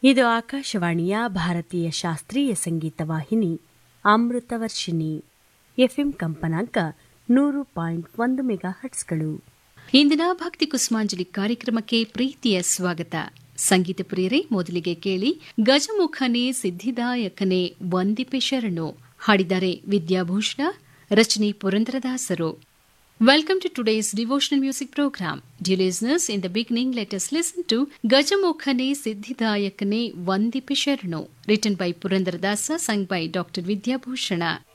ಇದು ಆಕಾಶವಾಣಿಯ ಭಾರತೀಯ ಶಾಸ್ತ್ರೀಯ ಸಂಗೀತ ವಾಹಿನಿ ಅಮೃತವರ್ಷಿಣಿ. ಎಫ್ಎಂ ಕಂಪನಾಂಕ 100.1 ಮೆಗಾಹರ್ಟ್ಸ್ಗಳು. ಇಂದಿನ ಭಕ್ತಿ ಕುಸುಮಾಂಜಲಿ ಕಾರ್ಯಕ್ರಮಕ್ಕೆ ಪ್ರೀತಿಯ ಸ್ವಾಗತ. ಸಂಗೀತ ಪ್ರಿಯರೇ, ಮೊದಲಿಗೆ ಕೇಳಿ ಗಜಮುಖನೇ ಸಿದ್ಧಿದಾಯಕನೇ ವಂದಿಪೆ ಶರಣು. ಹಾಡಿದ್ದಾರೆ ವಿದ್ಯಾಭೂಷಣ, ರಚನೆ ಪುರಂದರದಾಸರು. Welcome to today's devotional music program. Dear listeners, in the beginning, let us listen to Gajamukhane Siddhidayakane Vandipe Sharanu, written by Purandaradasa, sung by Dr. Vidya Bhushana.